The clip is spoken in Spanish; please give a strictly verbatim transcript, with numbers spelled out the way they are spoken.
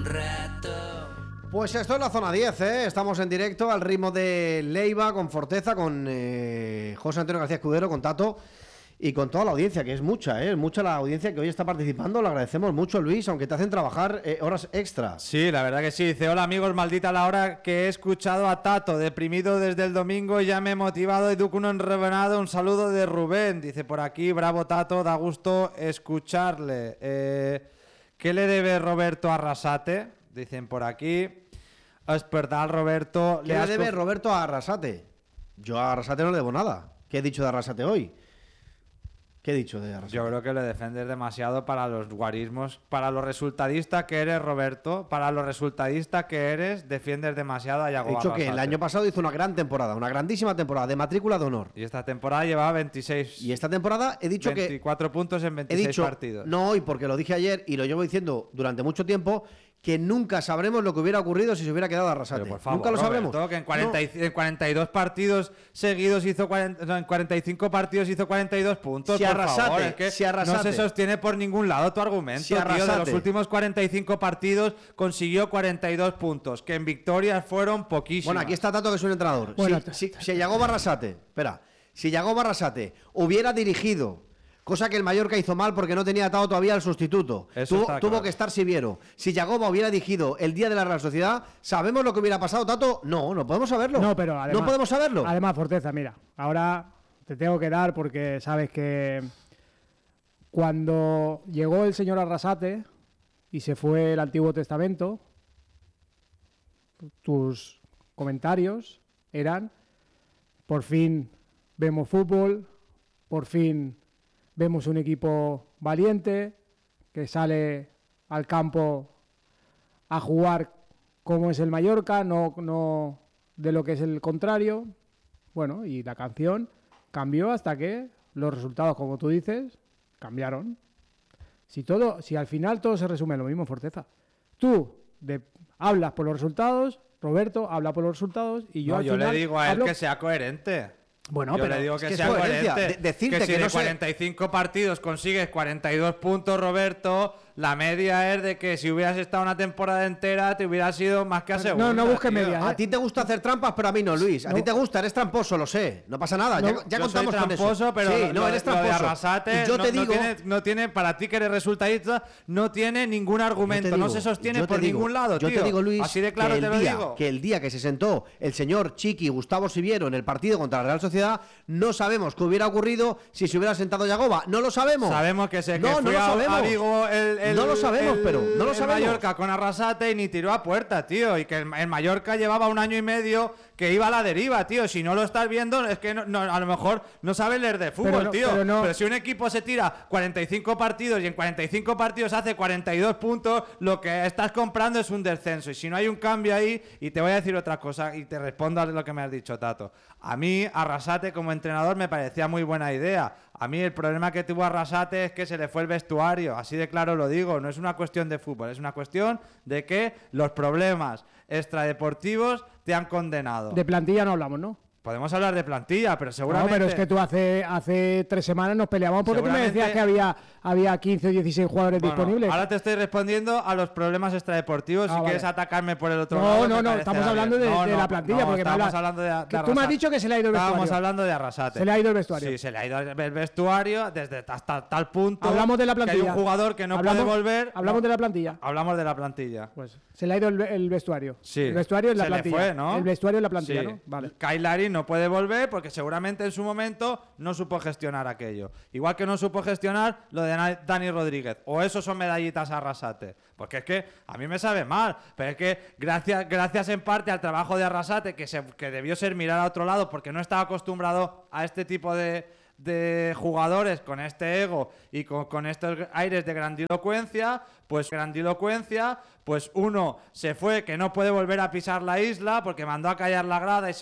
rato. Pues esto es la zona diez, ¿eh? Estamos en directo al ritmo de Leiva, con Forteza, con eh, José Antonio García Escudero, con Tato y con toda la audiencia, que es mucha, ¿eh? Es mucha la audiencia que hoy está participando. Lo agradecemos mucho, Luis, aunque te hacen trabajar eh, horas extras. Sí, la verdad que sí. Dice, hola amigos, maldita la hora que he escuchado a Tato, deprimido desde el domingo, ya me he motivado y duco uno enrevenado. Un saludo de Rubén. Dice por aquí, bravo Tato, da gusto escucharle. Eh, ¿Qué le debe Roberto a Arrasate? Dicen por aquí. Es verdad, Roberto. ¿Qué le, le debe Roberto a Arrasate? Yo a Arrasate no le debo nada. ¿Qué he dicho de Arrasate hoy? ¿Qué he dicho de Arrasate? Yo creo que le defendes demasiado para los guarismos. Para los resultadistas que eres, Roberto, para los resultadistas que eres, defiendes demasiado a Yago He dicho Arrasate. que el año pasado hizo una gran temporada, una grandísima temporada, de matrícula de honor. Y esta temporada llevaba veintiséis. Y esta temporada he dicho veinticuatro que... veinticuatro puntos en veintiséis he dicho, partidos. No hoy, porque lo dije ayer y lo llevo diciendo durante mucho tiempo, que nunca sabremos lo que hubiera ocurrido si se hubiera quedado Arrasate. Pero por favor, nunca lo Roberto, sabremos. Que en, cuarenta y, no. en cuarenta y dos partidos seguidos hizo cuarenta, no, en cuarenta y cinco partidos hizo cuarenta y dos puntos. Si por Arrasate, favor, es que si Arrasate, no se sostiene por ningún lado tu argumento. Si tío, de los últimos cuarenta y cinco partidos consiguió cuarenta y dos puntos, que en victorias fueron poquísimos. Bueno, aquí está Tato, que es un entrenador. Bueno, si, si, si Yago Arrasate, espera, si Yago Arrasate hubiera dirigido, cosa que el Mallorca hizo mal porque no tenía atado todavía al sustituto. Eso tuvo está tuvo claro. que estar Siviero. Si Yagoba hubiera dirigido el día de la Real Sociedad, ¿sabemos lo que hubiera pasado, Tato? No, no podemos saberlo. No, pero además, no podemos saberlo. Además, Forteza, mira, ahora te tengo que dar porque sabes que cuando llegó el señor Arrasate y se fue el Antiguo Testamento, tus comentarios eran: por fin vemos fútbol, por fin vemos un equipo valiente que sale al campo a jugar como es el Mallorca, no, no de lo que es el contrario. Bueno, y la canción cambió hasta que los resultados, como tú dices, cambiaron. Si todo, si al final todo se resume en lo mismo, Forteza. Tú de, hablas por los resultados, Roberto habla por los resultados y yo no, al yo final le digo a él hablo... que sea coherente. Bueno, yo pero le digo que, es que sea coherente. De, decirte que si que de no cuarenta y cinco sé... partidos consigues cuarenta y dos puntos, Roberto, la media es de que si hubieras estado una temporada entera te hubieras sido más que asegurado. No, no busques media. ¿eh? A ti te gusta hacer trampas, pero a mí no, Luis. A no. ti te gusta, eres tramposo, lo sé. No pasa nada. No, ya ya yo contamos soy con eso. tramposo, pero sí, lo, no, lo, eres lo de tramposo. Arrasate Y yo no, te digo, no, tiene, no tiene, para ti que eres resultadista, no tiene ningún argumento, digo, no se sostiene por digo, ningún lado, yo tío. te digo, Luis, así de claro que te el lo día, digo. que el día que se sentó el señor Chiqui Gustavo Siviero en el partido contra la Real Sociedad, no sabemos qué hubiera ocurrido si se hubiera sentado Yagoba. No lo sabemos. Sabemos que se no, que no fue lo a, sabemos. a Vigo el, el, no lo sabemos, el, pero no lo el sabemos. Mallorca con Arrasate y ni tiró a puerta, tío. Y que el, el Mallorca llevaba un año y medio que iba a la deriva, tío. Si no lo estás viendo, es que no, no, a lo mejor no sabes leer de fútbol, pero no, tío. Pero, no. pero si un equipo se tira cuarenta y cinco partidos y en cuarenta y cinco partidos hace cuarenta y dos puntos, lo que estás comprando es un descenso. Y si no hay un cambio ahí, y te voy a decir otra cosa, y te respondo a lo que me has dicho, Tato. A mí, Arrasate como entrenador me parecía muy buena idea. A mí el problema que tuvo Arrasate es que se le fue el vestuario, así de claro lo digo, no es una cuestión de fútbol, es una cuestión de que los problemas extradeportivos te han condenado. De plantilla no hablamos, ¿no? Podemos hablar de plantilla, pero seguramente... No, pero es que tú hace hace tres semanas nos peleábamos porque tú me decías que había, había quince o dieciséis jugadores bueno, disponibles. Ahora te estoy respondiendo a los problemas extradeportivos. Ah, si vale. quieres atacarme por el otro no, lado... No, no, no, estamos hablando de, no, de no, la plantilla. No, porque estamos hablas, hablando de, de Arrasate. Tú me has dicho que se le ha ido el vestuario. Estábamos hablando de Arrasate. Se le ha ido el vestuario. Sí, se le ha ido el vestuario desde hasta tal punto... Hablamos de la plantilla. Que hay un jugador que no hablamos, puede volver... Hablamos no, de la plantilla. Hablamos de la plantilla. Pues se le ha ido el, el vestuario. Sí. El vestuario es la se plantilla. Le fue, ¿no? El vestuario es la plantilla, sí. ¿no? Vale. Kyle Larin no puede volver porque seguramente en su momento no supo gestionar aquello. Igual que no supo gestionar lo de Dani Rodríguez. O eso son medallitas a Arrasate. Porque es que a mí me sabe mal. Pero es que gracias, gracias en parte al trabajo de Arrasate, que, se, que debió ser mirar a otro lado porque no estaba acostumbrado a este tipo de... de jugadores con este ego y con, con estos aires de grandilocuencia, pues grandilocuencia, pues uno se fue que no puede volver a pisar la isla porque mandó a callar la grada y se